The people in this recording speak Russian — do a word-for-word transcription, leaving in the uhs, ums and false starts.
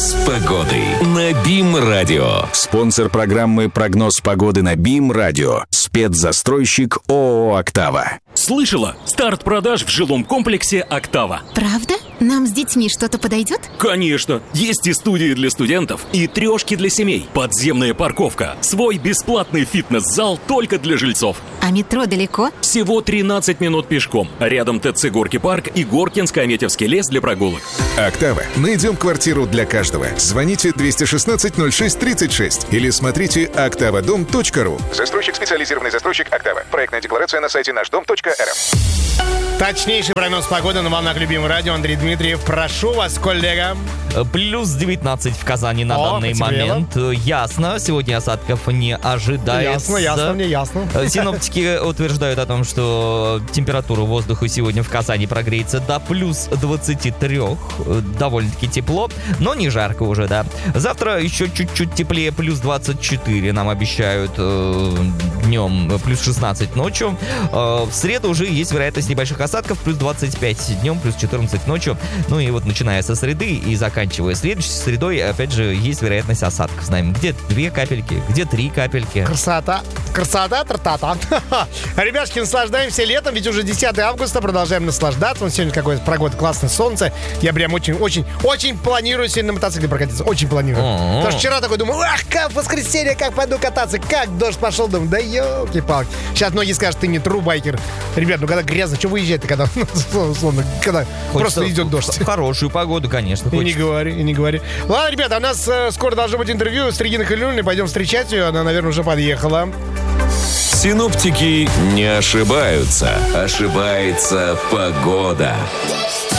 Прогноз погоды на БИМ-радио. Спонсор программы «Прогноз погоды» на БИМ-радио. Спецзастройщик ООО «Октава». Слышала? Старт продаж в жилом комплексе «Октава». Правда? Нам с детьми что-то подойдет? Конечно! Есть и студии для студентов, и трешки для семей, подземная парковка, свой бесплатный фитнес-зал только для жильцов. А метро далеко? Всего тринадцать минут пешком. Рядом ТЦ «Горки парк» и Горкинско-Аметьевский лес для прогулок. «Октава». Найдем квартиру для каждого. Звоните двести шестнадцать ноль шесть тридцать шесть или смотрите октавадом точка ру. Застройщик, специализированный застройщик «Октава». Проектная декларация на сайте наш дом точка эр эф. Точнейший прогноз погоды на волнах любимого радио. Андрей Дмитриев, прошу вас, коллега. Плюс девятнадцать в Казани на О, данный потеплело. момент. Ясно, сегодня осадков не ожидается. Ясно, ясно, мне ясно. Синоптики утверждают о том, что температура воздуха сегодня в Казани прогреется до плюс двадцати трёх. Довольно-таки тепло, но не жарко уже, да. Завтра еще чуть-чуть теплее, плюс двадцать четыре нам обещают э, днем, плюс шестнадцать ночью. Э, в среду уже есть вероятность небольших осадков, плюс двадцать пять днем, плюс четырнадцать ночью. Ну и вот начиная со среды и заканчивая следующей средой, опять же, есть вероятность осадков. Знаем, где две капельки, где три капельки. Красота. Красота, тра-та-та. Ребятушки, наслаждаемся летом, ведь уже десятое августа, продолжаем наслаждаться. Вот сегодня какое-то погода, классное солнце. Я прям очень, очень, очень планирую сегодня на мотоцикле прокатиться. Очень планирую. О-о-о. Потому что вчера такой думал, ах, как в воскресенье, как пойду кататься, как дождь пошел. Думаю, да елки-палки. Сейчас многие скажут, ты не тру байкер. Ребят, ну когда грязно, что выезжать-то, когда, условно, когда Хочется просто идет дождь. в хорошую погоду, конечно. И не хочется. говори, и не говори. Ладно, ребята, у нас э, скоро должно быть интервью с Региной Халиловной. Пойдем встречать ее. Она, наверное, уже подъехала. Синоптики не ошибаются. Ошибается погода.